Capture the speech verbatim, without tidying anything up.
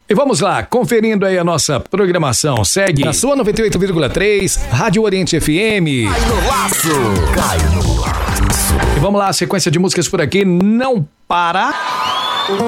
E vamos lá, conferindo aí a nossa programação. Segue na sua noventa e oito vírgula três, Rádio Oriente F M. Cai no laço, cai no laço. E vamos lá, sequência de músicas por aqui, não para.